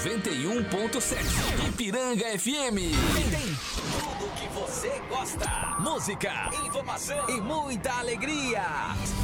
91.7. Ipiranga FM. Tem tudo que você gosta. Música, informação e muita alegria.